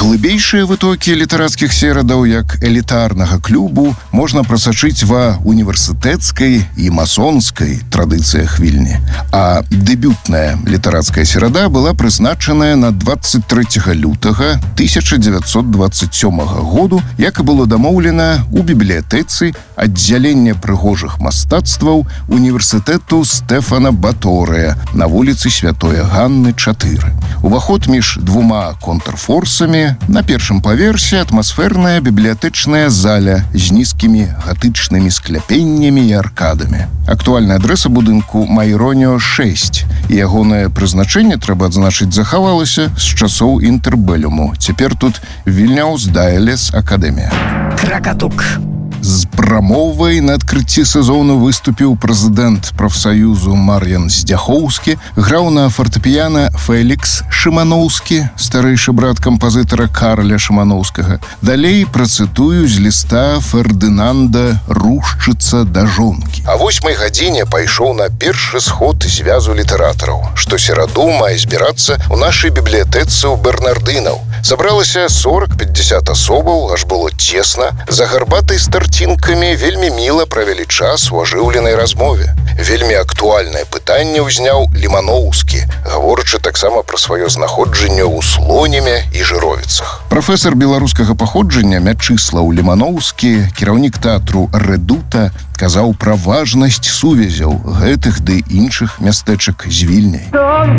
Глыбейшыя вытокі літарацкіх серадаў як элітарнага клубу можна прасачыць ва універсітэцкай і масонскай традыцыях Вільні. А дэбютная літарацкая серада была прызначаная на 23 лютага 1927 году, як і было дамоўлена ў бібліятэцы аддзялення прыгожых мастацтваў універсітэту Стэфана Баторыя на вуліцы Святой Ганны 4. Уваход між двума контрфорсамі. На першым паверсе атмасферная бібліятэчная заля з нізкімі гатычнымі скляпеннямі і аркадамі. Актуальная адрэса будынку Майроніо 6, і ягонае прызначэнне, трэба адзначыць, захавалася з часоў інтэрбэлюму. Цяпер тут Вільняус Дайлес Акадэмія. Кракатук. З прамовай на адкрыцці сезону выступіў прэзідэнт прафсаюзу Мар'ян Здзяхоўскі, граў на фартэпіяна Фэлікс Шыманоўскі, старэйшы брат кампазітара Карля Шыманоўскага. Далей працытую з ліста Фердынанда Рушчыца да жонкі. А 8 гадзіне пайшоў на першы сход звязу літаратараў, што сераду мае збірацца ў нашай бібліятэцы ў Бернардынаў. Сабралася 40-50 асобаў, аж было цесна. За гарбатай старцінкамі вельмі міла правялі час у ажыўленай размове. Вельмі актуальнае пытанне ўзняў Ліманоўскі, гаворачы таксама пра сваё знаходжанне ў Слоніме і Жыровіцах. Прафесар беларускага паходжання Мячыслаў Ліманоўскі, кіраўнік тэатру Рэдута, казаў пра важнасць сувязяў гэтых ды іншых мястэчак з Вільняй.